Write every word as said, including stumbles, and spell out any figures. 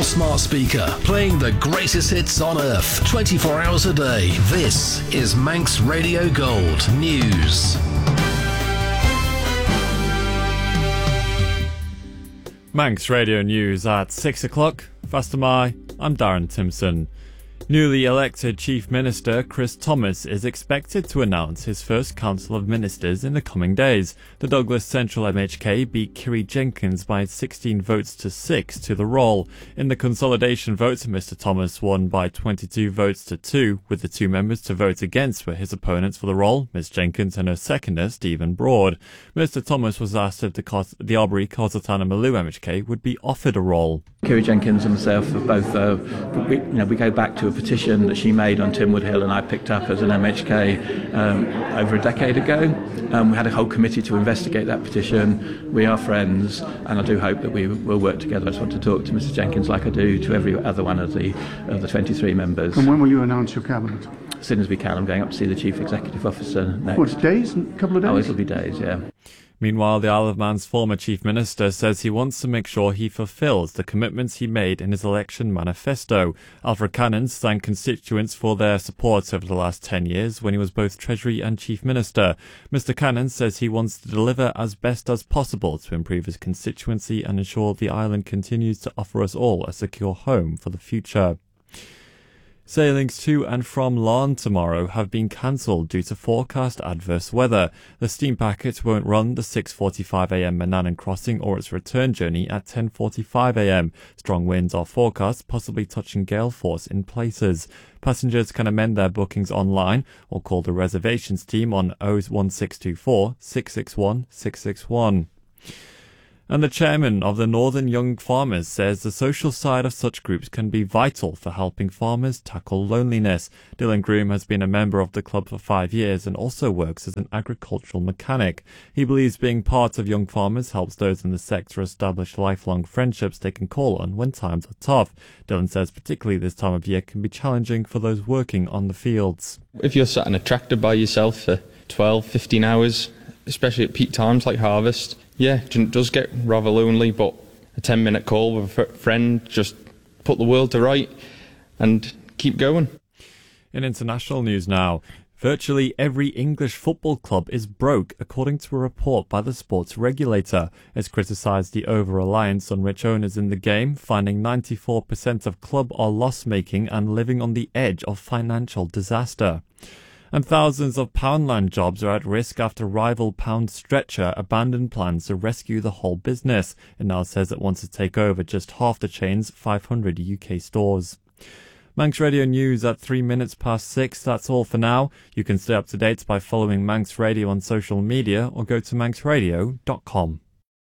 your smart speaker, playing the greatest hits on earth, twenty-four hours a day. This is Manx Radio Gold News. Manx Radio News at six o'clock. Fast am I, I'm Darren Timpson. Newly elected Chief Minister Chris Thomas is expected to announce his first Council of Ministers in the coming days. The Douglas Central M H K beat Kiri Jenkins by sixteen votes to six to the role. In the consolidation vote, Mr Thomas won by twenty-two votes to two, with the two members to vote against were his opponents for the role, Miss Jenkins and her seconder, Stephen Broad. Mr Thomas was asked if the, Cos- the Albury, Corsletana Maloo M H K would be offered a role. Kiri Jenkins and myself have both, uh, we, you know, we go back to a petition that she made on Tynwood Hill and I picked up as an M H K um, over a decade ago. Um, we had a whole committee to investigate that petition. We are friends, and I do hope that we will work together. I just want to talk to Missus Jenkins like I do to every other one of the of the twenty-three members. And when will you announce your cabinet? As soon as we can. I'm going up to see the Chief Executive Officer next. What, days? A couple of days? Oh, it'll be days, yeah. Meanwhile, the Isle of Man's former Chief Minister says he wants to make sure he fulfills the commitments he made in his election manifesto. Alfred Cannon thanked constituents for their support over the last ten years when he was both Treasury and Chief Minister. Mr Cannon says he wants to deliver as best as possible to improve his constituency and ensure the island continues to offer us all a secure home for the future. Sailings to and from Larne tomorrow have been cancelled due to forecast adverse weather. The steam packet won't run the six forty-five a m Manannan crossing or its return journey at ten forty-five a m. Strong winds are forecast, possibly touching gale force in places. Passengers can amend their bookings online or call the reservations team on oh one six two four, six six one, six six one. And the chairman of the Northern Young Farmers says the social side of such groups can be vital for helping farmers tackle loneliness. Dylan Groom has been a member of the club for five years and also works as an agricultural mechanic. He believes being part of Young Farmers helps those in the sector establish lifelong friendships they can call on when times are tough. Dylan says particularly this time of year can be challenging for those working on the fields. If you're sat in a tractor by yourself for twelve, fifteen hours, especially at peak times like harvest, yeah, it does get rather lonely, but a ten minute call with a friend, just put the world to right and keep going. In international news now, virtually every English football club is broke, according to a report by the sports regulator. It's criticised the over-reliance on rich owners in the game, finding ninety-four percent of club are loss-making and living on the edge of financial disaster. And thousands of Poundland jobs are at risk after rival Pound Stretcher abandoned plans to rescue the whole business. It now says it wants to take over just half the chain's five hundred U K stores. Manx Radio News at three minutes past six. That's all for now. You can stay up to date by following Manx Radio on social media or go to manx radio dot com.